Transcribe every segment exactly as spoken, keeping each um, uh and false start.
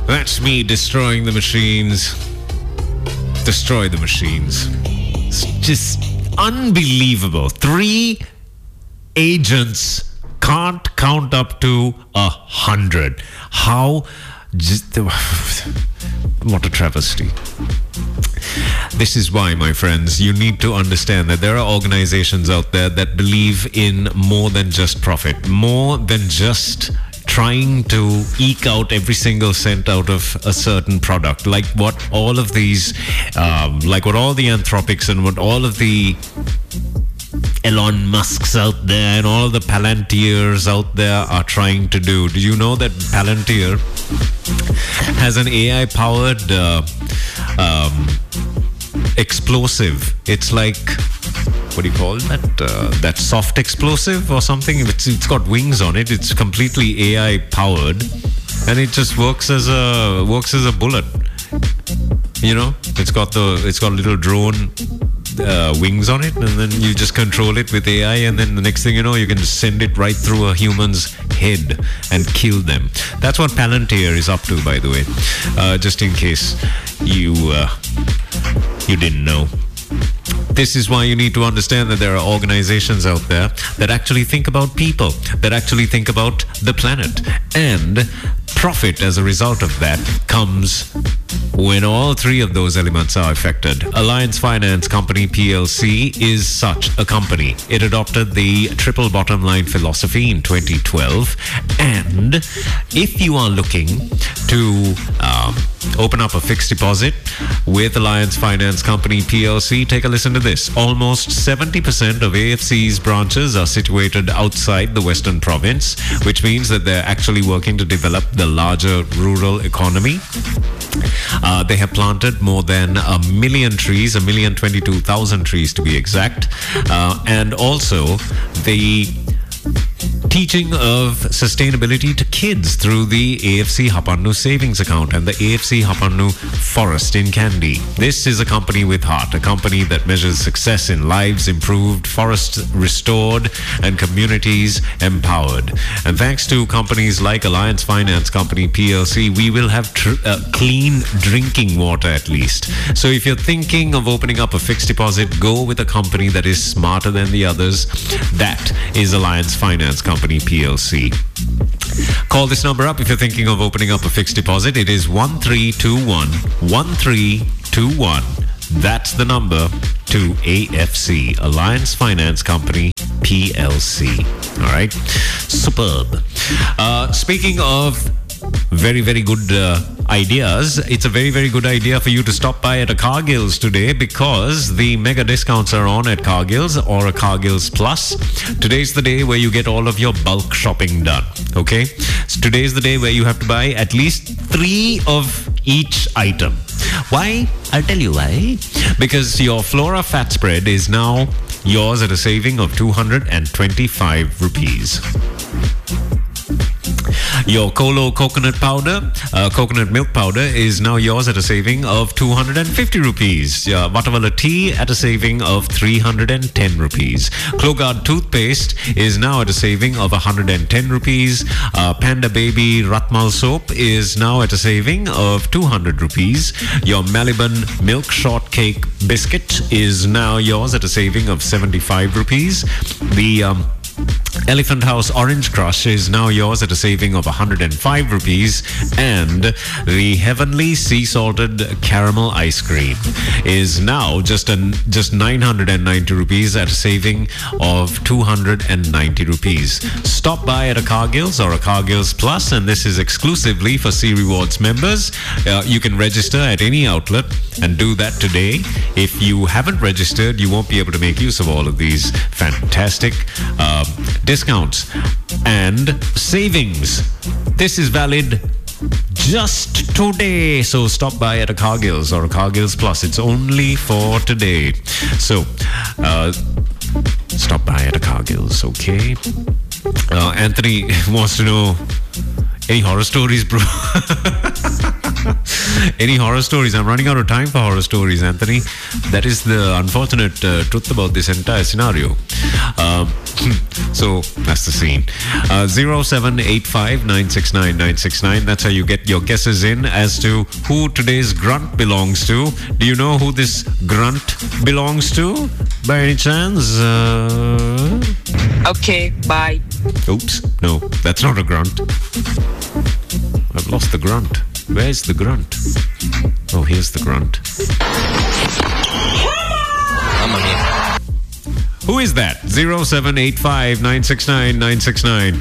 That's me destroying the machines. Destroy the machines. It's just unbelievable. Three agents can't count up to a hundred. How? Just, what a travesty. This is why, my friends, you need to understand that there are organizations out there that believe in more than just profit, more than just trying to eke out every single cent out of a certain product, like what all of these, um, like what all the Anthropics and what all of the Elon Musks out there and all of the Palantirs out there are trying to do. Do you know that Palantir has an A I-powered uh, um, explosive? It's like, what do you call that? Uh, that soft explosive or something? It's, it's got wings on it. It's completely A I-powered, and it just works as a works as a bullet. You know, it's got the it's got little drone uh, wings on it, and then you just control it with A I, and then the next thing you know, you can just send it right through a human's head and kill them. That's what Palantir is up to, by the way, uh, just in case you uh, you didn't know. This is why you need to understand that there are organizations out there that actually think about people, that actually think about the planet. And profit as a result of that comes when all three of those elements are affected. Alliance Finance Company P L C is such a company. It adopted the triple bottom line philosophy in twenty twelve. And if you are looking to um, open up a fixed deposit with Alliance Finance Company P L C, take a listen to this. Almost seventy percent of A F C's branches are situated outside the Western Province, which means that they're actually working to develop the larger rural economy. Uh, they have planted more than a million trees, a million twenty-two thousand trees to be exact. Uh, and also the teaching of sustainability to kids through the A F C Hapannu savings account and the A F C Hapannu Forest in Kandy. This is a company with heart, a company that measures success in lives improved, forests restored, and communities empowered. And thanks to companies like Alliance Finance Company P L C, we will have tr- uh, clean drinking water at least. So if you're thinking of opening up a fixed deposit, go with a company that is smarter than the others. That is Alliance Finance Company P L C. Call this number up if you're thinking of opening up a fixed deposit. It is one three two one, one three two one. That's the number to A F C, Alliance Finance Company P L C. All right, superb. Uh, speaking of very, very good uh, ideas, it's a very, very good idea for you to stop by at a Cargill's today, because the mega discounts are on at Cargill's or a Cargill's Plus. Today's the day where you get all of your bulk shopping done, okay? So today's the day where you have to buy at least three of each item. Why? I'll tell you why. Because your Flora fat spread is now yours at a saving of two hundred twenty-five rupees. Your Colo coconut powder, uh, coconut milk powder is now yours at a saving of two hundred fifty rupees. Your Vatavalla tea at a saving of three hundred ten rupees. Klogard toothpaste is now at a saving of one hundred ten rupees. Uh, Panda Baby Ratmal soap is now at a saving of two hundred rupees. Your Maliban milk shortcake biscuit is now yours at a saving of seventy-five rupees. The um, Elephant House Orange Crush is now yours at a saving of one hundred five rupees, and the Heavenly Sea Salted Caramel Ice Cream is now just an, just nine hundred ninety rupees at a saving of two hundred ninety rupees. Stop by at a Cargill's or a Cargill's Plus, and this is exclusively for C Rewards members. Uh, you can register at any outlet and do that today. If you haven't registered, you won't be able to make use of all of these fantastic uh, discounts and savings. This is valid just today, so stop by at a Cargill's or a Cargill's Plus. It's only for today, so uh, stop by at a Cargill's, okay? uh, Anthony wants to know, any horror stories, bro? Any horror stories? I'm running out of time for horror stories, Anthony. That is the unfortunate uh, truth about this entire scenario. Um, So that's the scene. Uh, zero seven eight five nine six nine nine six nine. That's how you get your guesses in as to who today's grunt belongs to. Do you know who this grunt belongs to by any chance? Uh... Okay, bye. Oops, no, that's not a grunt. I've lost the grunt. Where's the grunt? Oh, here's the grunt. I'm on here. Who is that? zero seven eight five nine six nine nine six nine.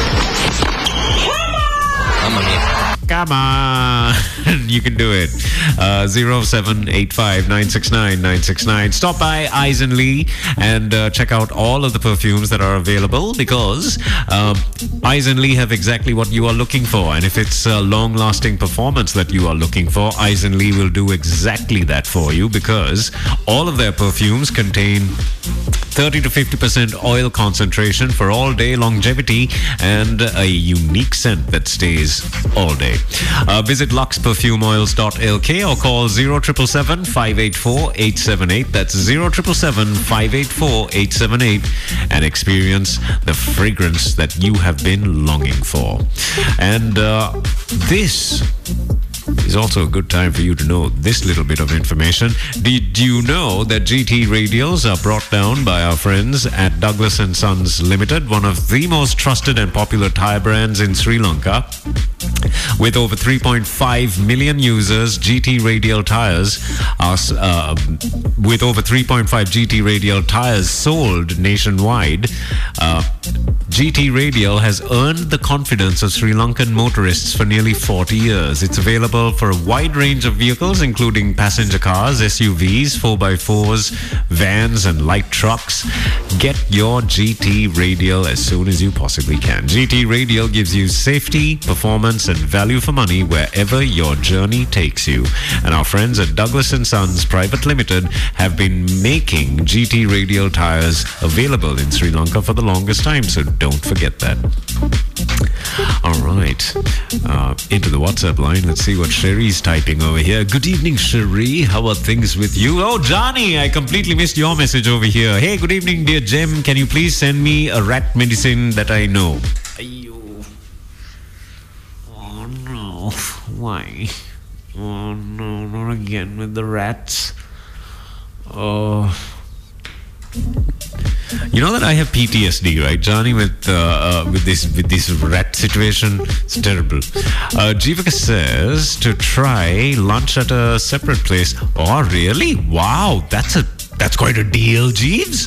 I'm on here. Come on. You can do it. Uh, zero seven eight five nine six nine nine six nine. Stop by Eisen Lee and uh, check out all of the perfumes that are available, because uh, Eisen Lee have exactly what you are looking for. And if it's a long-lasting performance that you are looking for, Eisen Lee will do exactly that for you, because all of their perfumes contain thirty to fifty percent oil concentration for all-day longevity and a unique scent that stays all day. Uh, visit lux perfume oils dot l k or call zero seven seven seven five eight four eight seven eight. That's zero seven seven seven five eight four eight seven eight and experience the fragrance that you have been longing for. And uh, this is also a good time for you to know this little bit of information. Did you know that G T radials are brought down by our friends at Douglas and Sons Limited, one of the most trusted and popular tire brands in Sri Lanka? With over three point five million users, G T Radial tires are uh, with over three point five G T Radial tires sold nationwide. Uh, G T Radial has earned the confidence of Sri Lankan motorists for nearly forty years. It's available for a wide range of vehicles, including passenger cars, S U Vs, four by fours, vans, and light trucks. Get your G T Radial as soon as you possibly can. G T Radial gives you safety, performance, and value for money wherever your journey takes you. And our friends at Douglas and Sons Private Limited have been making G T Radial tires available in Sri Lanka for the longest time, so don't forget that. All right, uh, into the WhatsApp line. Let's see what Sherry's typing over here. Good evening, Sherry. How are things with you? Oh, Johnny, I completely missed your message over here. Hey, good evening, dear Jem. Can you please send me a rat medicine that I know? Ayyo. Oh, no. Why? Oh, no, not again with the rats. Oh... You know that I have P T S D, right, Johnny, with uh, uh, with this with this rat situation? It's terrible. Uh, Jivaka says to try lunch at a separate place. Oh, really? Wow, that's a that's quite a deal, Jeeves.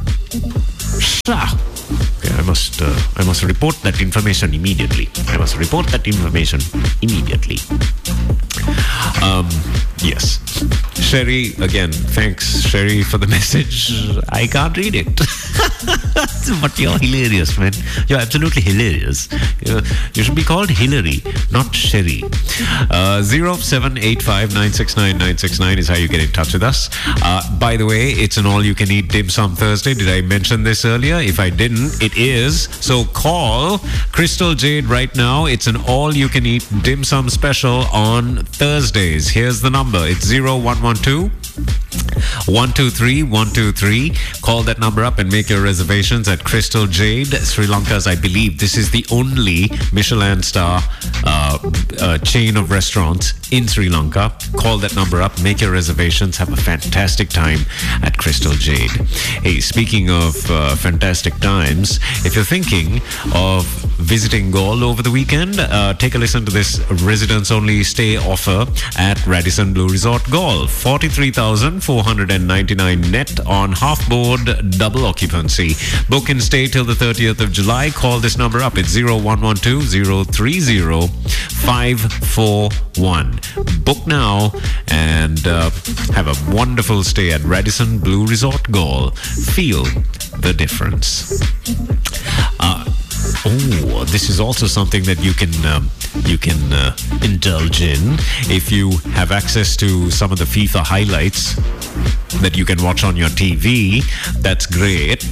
Okay, I must uh, I must report that information immediately. I must report that information immediately. Um, yes. Sherry, again, thanks, Sherry, for the message. I can't read it. But you're hilarious, man. You're absolutely hilarious. You're, you should be called Hillary, not Sherry. Uh, zero seven eight five nine six nine nine six nine is how you get in touch with us. Uh, by the way, it's an all-you-can-eat dim sum Thursday. Did I mention this earlier? If I didn't, it is. So call Crystal Jade right now. It's an all-you-can-eat dim sum special on Thursdays. Here's the number. It's zero one one two one two three one two three. Call that number up and make your reservations at Crystal Jade, Sri Lanka's, I believe, this is the only Michelin star uh, uh, chain of restaurants in Sri Lanka. Call that number up, make your reservations, have a fantastic time at Crystal Jade. Hey, speaking of uh, fantastic times, if you're thinking of visiting Galle over the weekend, uh, take a listen to this residence-only stay offer at Radisson Blu Resort Galle. forty-three thousand four hundred ninety-nine net on half-board double occupancy. Book and stay till the thirtieth of July. Call this number up. It's zero one one two zero three zero five four one. Book now and uh, have a wonderful stay at Radisson Blu Resort Galle. Feel the difference. Uh, Oh, this is also something that you can um, you can uh, indulge in if you have access to some of the FIFA highlights that you can watch on your T V. That's great.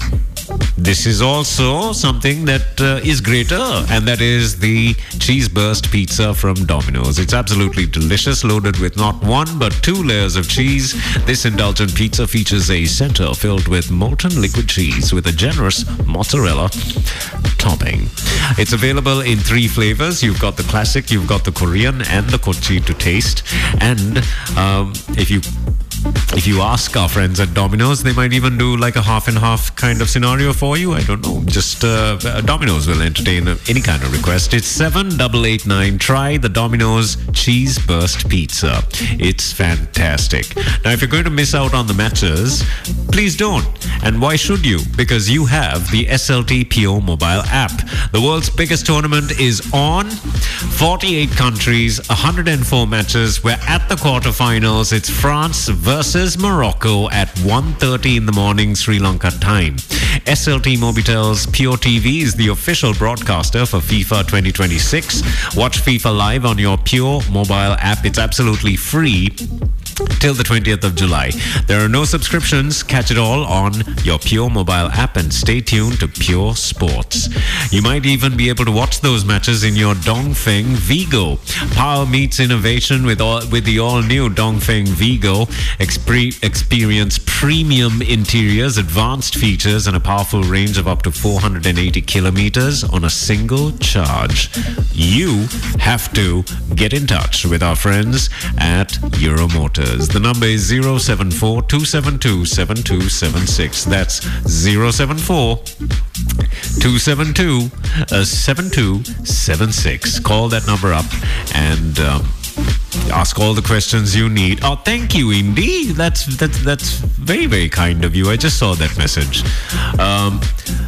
this is also something that uh, is greater, and that is the cheese burst pizza from Domino's. It's absolutely delicious, loaded with not one but two layers of cheese. This indulgent pizza features a center filled with molten liquid cheese with a generous mozzarella topping. It's available in three flavors. You've got the classic, you've got the Korean, and the kochi to taste. And um, if you If you ask our friends at Domino's, they might even do like a half and half kind of scenario for you. I don't know. Just uh, Domino's will entertain any kind of request. It's seven eight eight nine. Try the Domino's Cheese Burst Pizza. It's fantastic. Now, if you're going to miss out on the matches, please don't. And why should you? Because you have the S L T Pure mobile app. The world's biggest tournament is on. forty-eight countries, one hundred four matches. We're at the quarterfinals. It's France versus Morocco at one thirty in the morning Sri Lanka time. S L T Mobitel's Pure T V is the official broadcaster for FIFA twenty twenty-six. Watch FIFA live on your Pure mobile app. It's absolutely free till the twentieth of July. There are no subscriptions. Catch it all on your Pure mobile app and stay tuned to Pure Sports. You might even be able to watch those matches in your Dongfeng Vigo. Power meets innovation with all, with the all-new Dongfeng Vigo. Expre- experience premium interiors, advanced features, and a powerful range of up to four hundred eighty kilometers on a single charge. You have to get in touch with our friends at Euromotors. The number is zero seven four two seven two seven two seven six. That's zero seven four two seven two seven two seven six. Call that number up and um, ask all the questions you need. Oh, thank you, Indy. That's that's that's very very kind of you. I just saw that message. Um,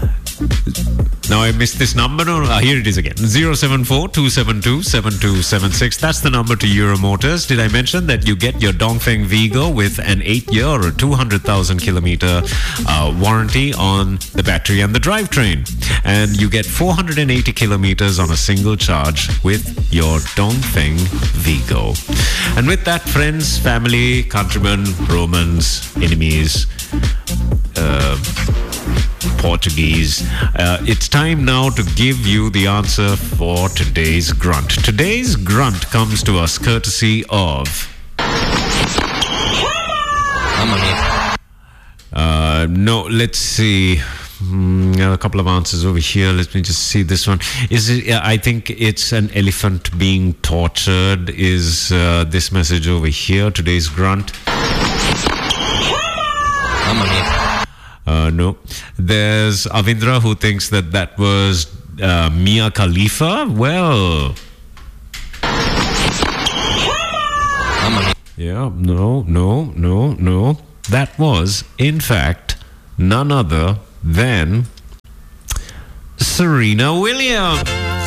now I missed this number. No, uh, here it is again. zero seven four two seven two seven two seven six. That's the number to Euromotors. Did I mention that you get your Dongfeng Vigo with an eight-year or two hundred thousand kilometer uh, warranty on the battery and the drivetrain, and you get four hundred eighty kilometers on a single charge with your Dongfeng Vigo. And with that, friends, family, countrymen, Romans, enemies, uh, Portuguese, uh, it's time now to give you the answer for today's grunt. Today's grunt comes to us courtesy of uh, no, let's see. Mm, a couple of answers over here. Let me just see this one. Is it? Yeah, I think it's an elephant being tortured. Is uh, this message over here? Today's grunt. Uh, no. There's Avindra who thinks that that was uh, Mia Khalifa. Well, yeah, no, no, no, no. That was, in fact, none other than Serena Williams.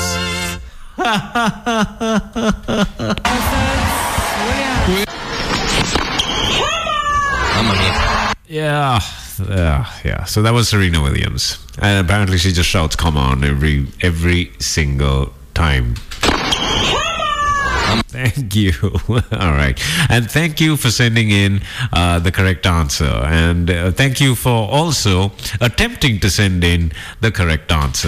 Yeah, yeah, yeah. So that was Serena Williams, and apparently she just shouts "come on" every every single time. Thank you. All right. And thank you for sending in uh, the correct answer. And uh, thank you for also attempting to send in the correct answer.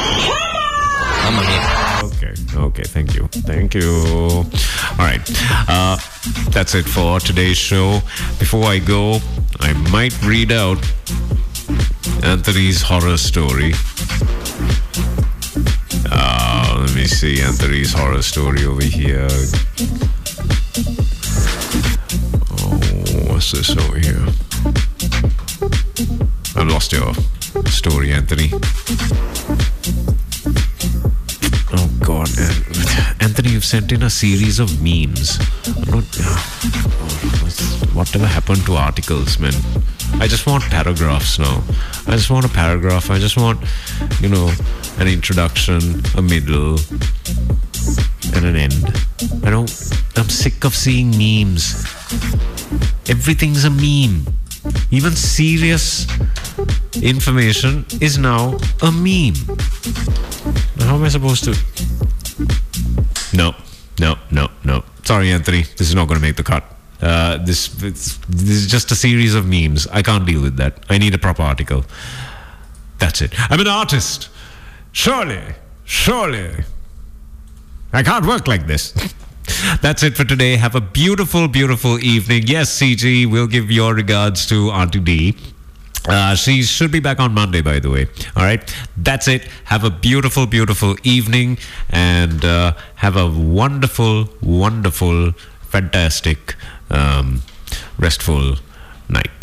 Okay. Okay. Thank you. Thank you. All right. Uh, that's it for today's show. Before I go, I might read out Anthony's horror story. Uh, let me see Anthony's horror story over here. Oh, what's this over here? I lost your story, Anthony. Oh God, Anthony, you've sent in a series of memes. I'm not, whatever happened to articles, man? I just want paragraphs now. I just want a paragraph. I just want, you know, an introduction, a middle, and an end. I don't. I'm sick of seeing memes. Everything's a meme. Even serious information is now a meme. How am I supposed to? No, no, no, no. Sorry, Anthony. This is not going to make the cut. Uh, this, this this is just a series of memes. I can't deal with that. I need a proper article. That's it. I'm an artist. Surely, surely. I can't work like this. That's it for today. Have a beautiful, beautiful evening. Yes, C G, we'll give your regards to Auntie D. Uh, she should be back on Monday, by the way. All right. That's it. Have a beautiful, beautiful evening and uh, have a wonderful, wonderful, fantastic, um, restful night.